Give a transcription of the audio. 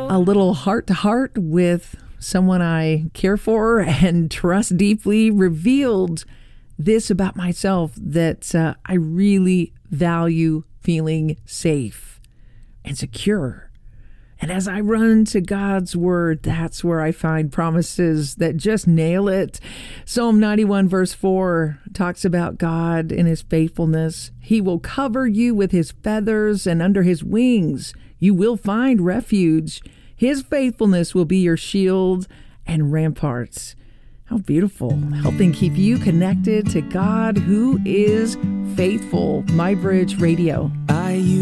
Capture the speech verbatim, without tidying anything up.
a little heart-to-heart with someone I care for and trust deeply revealed this about myself, that uh, I really value feeling safe and secure. And as I run to God's word, that's where I find promises that just nail it. Psalm ninety-one verse four talks about God and his faithfulness. He will cover you with his feathers, and under his wings you will find refuge. His faithfulness will be your shield and ramparts. How beautiful. Helping keep you connected to God who is faithful. My Bridge Radio. I